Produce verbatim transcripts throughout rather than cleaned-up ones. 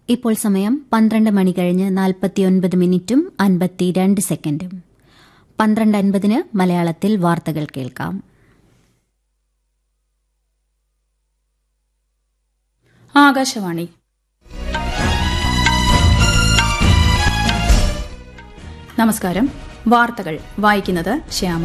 ഇപ്പോൾ സമയം പന്ത്രണ്ട് മണി കഴിഞ്ഞ് നാൽപ്പത്തിയൊൻപത് മിനിറ്റും അൻപത്തിരണ്ട് സെക്കൻഡും. പന്ത്രണ്ട് അൻപതിന് മലയാളത്തിൽ വാർത്തകൾ കേൾക്കാം. ആകാശവാണി. നമസ്കാരം. വാർത്തകൾ വായിക്കുന്നത് ശ്യാമ.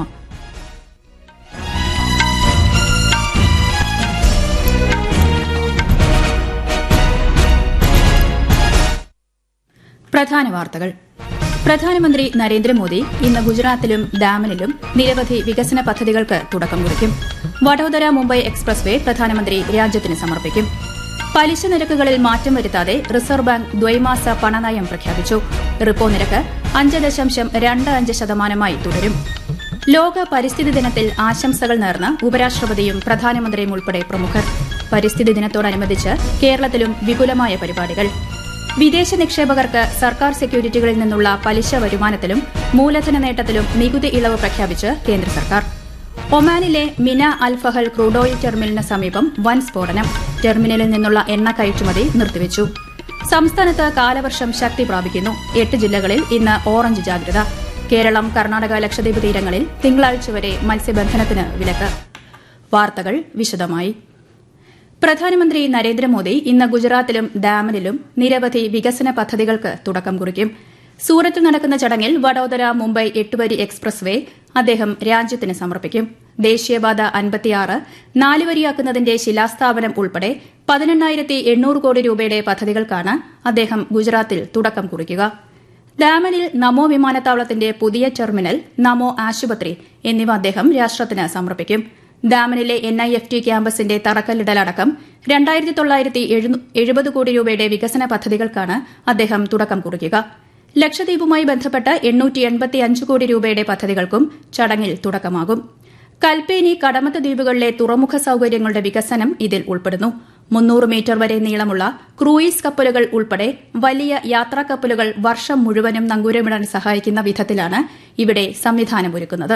പ്രധാന വാർത്തകൾ. പ്രധാനമന്ത്രി നരേന്ദ്രമോദി ഇന്ന് ഗുജറാത്തിലും ഡാമനിലും നിരവധി വികസന പദ്ധതികൾക്ക് തുടക്കം കുറിക്കും. വഡോദര മുംബൈ എക്സ്പ്രസ് വേ പ്രധാനമന്ത്രി രാജ്യത്തിന് സമർപ്പിക്കും. പലിശ നിരക്കുകളിൽ മാറ്റം വരുത്താതെ റിസർവ് ബാങ്ക് ദ്വൈമാസ പണനയം പ്രഖ്യാപിച്ചു. റിപ്പോ നിരക്ക് അഞ്ച് ദശാംശം രണ്ട് അഞ്ച് ശതമാനമായി തുടരും. ലോക പരിസ്ഥിതി ദിനത്തിൽ ആശംസകൾ നേർന്ന് ഉപരാഷ്ട്രപതിയും പ്രധാനമന്ത്രിയും ഉൾപ്പെടെ പ്രമുഖർ. പരിസ്ഥിതി ദിനത്തോടനുബന്ധിച്ച് കേരളത്തിലും വിപുലമായ പരിപാടികൾ. വിദേശ നിക്ഷേപകർക്ക് സർക്കാർ സെക്യൂരിറ്റികളിൽ നിന്നുള്ള പലിശ വരുമാനത്തിലും മൂലധന നേട്ടത്തിലും നികുതി ഇളവ് പ്രഖ്യാപിച്ച് കേന്ദ്ര സർക്കാർ. ഒമാനിലെ മിന അൽ ഫഹൽ ക്രൂഡ് ഓയിൽ ടെർമിനലിന് സമീപം വൻ സ്ഫോടനം. ടെർമിനലിൽ നിന്നുള്ള എണ്ണ കയറ്റുമതി നിർത്തിവച്ചു. സംസ്ഥാനത്ത് കാലവർഷം ശക്തി പ്രാപിക്കുന്നു. എട്ട് ജില്ലകളിൽ ഇന്ന് ഓറഞ്ച് ജാഗ്രത. കേരളം, കർണാടക, ലക്ഷദ്വീപ് തീരങ്ങളിൽ തിങ്കളാഴ്ച വരെ മത്സ്യബന്ധനത്തിന് വിലക്ക്. വാർത്തകൾ വിശദമായി. പ്രധാനമന്ത്രി നരേന്ദ്രമോദി ഇന്ന് ഗുജറാത്തിലും ഡാമനിലും നിരവധി വികസന പദ്ധതികൾക്ക് തുടക്കം കുറിക്കും. സൂറത്തിൽ നടക്കുന്ന ചടങ്ങിൽ വഡോദര മുംബൈ എട്ടുവരി എക്സ്പ്രസ് വേ അദ്ദേഹം രാജ്യത്തിന് സമർപ്പിക്കും. ദേശീയപാത അൻപത്തിയാറ് നാലുവരിയാക്കുന്നതിന്റെ ശിലാസ്ഥാപനം ഉൾപ്പെടെ പതിനെണ്ണായിരത്തി എണ്ണൂറ് കോടി രൂപയുടെ പദ്ധതികൾക്കാണ് അദ്ദേഹം ഗുജറാത്തിൽ തുടക്കം കുറിക്കുക. ഡാമനിൽ നമോ വിമാനത്താവളത്തിന്റെ പുതിയ ടെർമിനൽ, നമോ ആശുപത്രി എന്നിവ അദ്ദേഹം രാഷ്ട്രത്തിന് സമർപ്പിക്കും. ഡാമനിലെ എൻ ഐ എഫ് ടി ക്യാമ്പസിന്റെ തറക്കല്ലിടലടക്കം രണ്ടായിരത്തി തൊള്ളായിരത്തി എഴുപത് കോടി രൂപയുടെ വികസന പദ്ധതികൾക്കാണ് അദ്ദേഹം തുടക്കം കുറിക്കുക. ലക്ഷദ്വീപുമായി ബന്ധപ്പെട്ട് എണ്ണൂറ്റി എൺപത്തിയഞ്ച് കോടി രൂപയുടെ പദ്ധതികൾക്കും ചടങ്ങിൽ തുടക്കമാകും. കൽപ്പേനി, കടമത്ത് ദ്വീപുകളിലെ തുറമുഖ സൌകര്യങ്ങളുടെ വികസനം ഇതിൽ ഉൾപ്പെടുന്നു. മുന്നൂറ് മീറ്റർ വരെ നീളമുള്ള ക്രൂയിസ് കപ്പലുകൾ ഉൾപ്പെടെ വലിയ യാത്രാ കപ്പലുകൾ വർഷം മുഴുവനും നങ്കൂരമിടാൻ സഹായിക്കുന്ന വിധത്തിലാണ് ഇവിടെ സംവിധാനമൊരുക്കുന്നത്.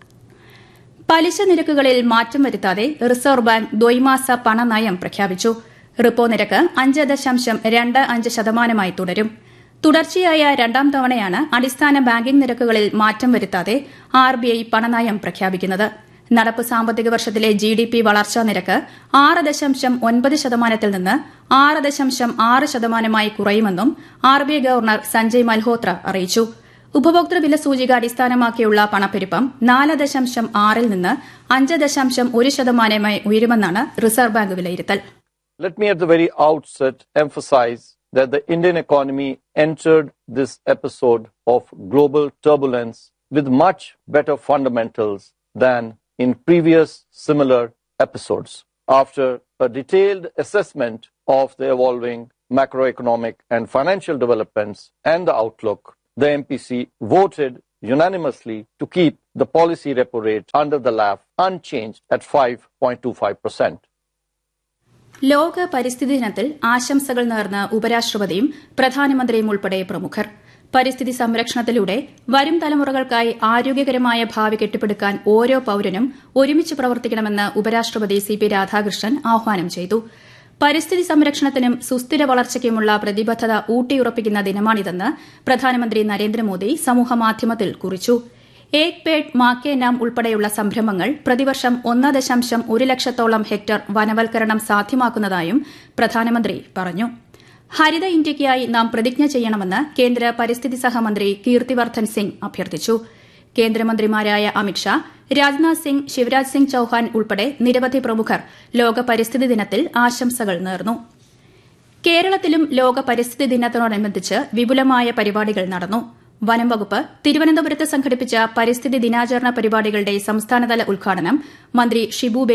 പലിശ നിരക്കുകളിൽ മാറ്റം വരുത്താതെ റിസർവ് ബാങ്ക് ദ്വൈമാസ പണനയം പ്രഖ്യാപിച്ചു. റിപ്പോ നിരക്ക് അഞ്ച് ദശാംശം രണ്ട് അഞ്ച് ശതമാനമായി തുടരും. തുടർച്ചയായ രണ്ടാം തവണയാണ് അടിസ്ഥാന ബാങ്കിംഗ് നിരക്കുകളിൽ മാറ്റം വരുത്താതെ ആർ ബി ഐ പണനയം പ്രഖ്യാപിക്കുന്നത്. നടപ്പ് സാമ്പത്തിക വർഷത്തിലെ ജി ഡി പി വളർച്ചാ നിരക്ക് ആറ് ദശാംശം ഒൻപത് ശതമാനത്തിൽ നിന്ന് ആറ് ദശാംശം ആറ് ശതമാനമായി കുറയുമെന്നും R B I governor Sanjay Malhotra അറിയിച്ചു. ഉപഭോക്തൃ വില സൂചിക അടിസ്ഥാനമാക്കിയുള്ള പണപ്പെരുപ്പം നാല് ദശാംശം ആറിൽ നിന്ന് അഞ്ച് ദശാംശം ഒരു ശതമാനമായി ഉയരുമെന്നാണ് റിസർവ് ബാങ്ക് വിലയിരുത്തൽ. Let me at the very outset emphasize that the Indian economy entered this episode of global turbulence with much better fundamentals than in previous similar episodes. After a detailed assessment of the evolving macroeconomic and financial developments and the outlook, the M P C voted unanimously to keep the policy repo rate under the L A F unchanged at five point two five percent. ലോക പരിസ്ഥിതി ദിനത്തിൽ ആശംസകൾ നേർന്ന് ഉപരാഷ്ട്രപതിയും പ്രധാനമന്ത്രിയും ഉൾപ്പെടെ പ്രമുഖർ. പരിസ്ഥിതി സംരക്ഷണത്തിലൂടെ വരും തലമുറകൾക്കായി ആരോഗ്യകരമായ ഭാവി കെട്ടിപ്പടുക്കാൻ ഓരോ പൌരനും ഒരുമിച്ച് പ്രവർത്തിക്കണമെന്ന് ഉപരാഷ്ട്രപതി സി പി രാധാകൃഷ്ണൻ ആഹ്വാനം ചെയ്തു. പരിസ്ഥിതി സംരക്ഷണത്തിനും സുസ്ഥിര വളർച്ചയ്ക്കുമുള്ള പ്രതിബദ്ധത ഊട്ടിയുറപ്പിക്കുന്ന ദിനമാണിതെന്ന് പ്രധാനമന്ത്രി നരേന്ദ്രമോദി സമൂഹമാധ്യമത്തിൽ കുറിച്ചു. ഏക് പേഡ് മാ കെ നാം ഉൾപ്പെടെയുള്ള സംരംഭങ്ങൾ പ്രതിവർഷം ഒന്ന് ദശാംശം ഒരു ലക്ഷത്തോളം ഹെക്ടർ വനവൽക്കരണം സാധ്യമാക്കുന്നതായും പ്രധാനമന്ത്രി പറഞ്ഞു. ഹരിത ഇന്ത്യയ്ക്കായി നാം പ്രതിജ്ഞ ചെയ്യണമെന്ന് കേന്ദ്ര പരിസ്ഥിതി സഹമന്ത്രി കീർത്തിവർദ്ധൻ സിംഗ് അഭ്യർത്ഥിച്ചു. കേന്ദ്രമന്ത്രിമാരായ അമിത്ഷാ, രാജ്നാഥ് സിംഗ്, ശിവരാജ് സിംഗ് ചൌഹാൻ ഉൾപ്പെടെ നിരവധി പ്രമുഖർ ലോക പരിസ്ഥിതി ദിനത്തിൽ ആശംസകൾ നേർന്നു. കേരളത്തിലും ലോക പരിസ്ഥിതി ദിനത്തോടനുബന്ധിച്ച് വിപുലമായ പരിപാടികൾ നടന്നു. വനം വകുപ്പ് തിരുവനന്തപുരത്ത് സംഘടിപ്പിച്ച പരിസ്ഥിതി ദിനാചരണ പരിപാടികളുടെ സംസ്ഥാനതല ഉദ്ഘാടനം മന്ത്രി ഷിബു